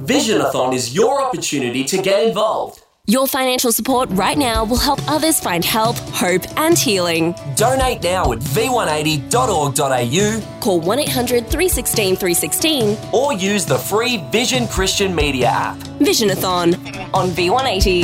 Visionathon is your opportunity to get involved. Your financial support right now will help others find help, hope and healing. Donate now at v180.org.au. Call 1800 316 316 or use the free Vision Christian Media app. Visionathon on V180.